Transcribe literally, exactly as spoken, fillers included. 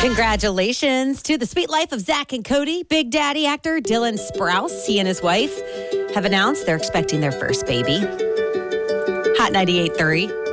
Congratulations to the sweet life of Zach and Cody. Big Daddy actor Dylan Sprouse, he and his wife have announced they're expecting their first baby. Hot ninety-eight point three.